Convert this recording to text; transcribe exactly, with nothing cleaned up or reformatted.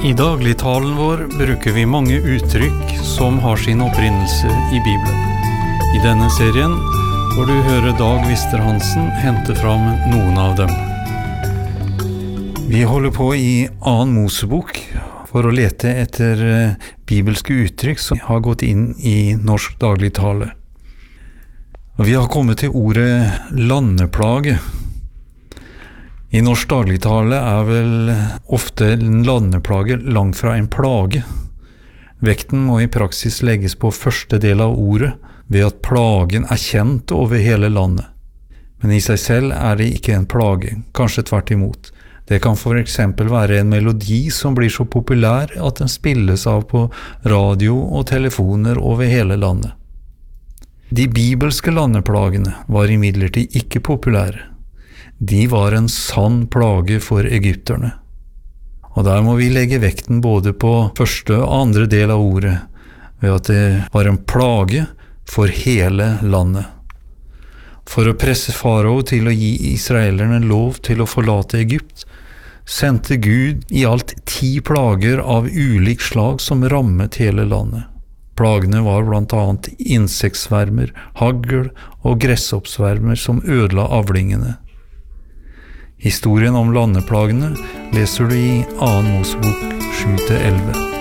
I dagligtalen vår bruker vi mange uttrykk som har sin opprinnelse i Bibelen. I denne serien får du høre Dag Vister Hansen hente fram noen av dem. Vi holder på i annen Mosebok for å lete etter bibelske uttrykk som har gått inn i norsk dagligtale. Og vi har kommet til ordet landeplage. I norsk dagligtale er vel ofte en landeplage langt fra en plage. Vekten må i praksis legges på første del av ordet, ved at plagen er kjent over hele landet. Men i seg selv er det ikke en plage, kanskje tvert imot. Det kan for eksempel være en melodi som blir så populær at den spilles av på radio og telefoner over hele landet. De bibelske landeplagene var imidlertid ikke populære. De var en sann plage for egypterne. Og der må vi legge vekten både på første og andre del av ordet, ved at det var en plage for hele landet. For å presse farao til å gi israelerne lov til å forlate Egypt, sendte Gud i alt ti plager av ulik slag som rammet hele landet. Plagene var blant annet insektsvermer, hagl og gressoppsvermer som ødela avlingene. Historien om landeplagene leser du i annen Mosebok sju til elleve.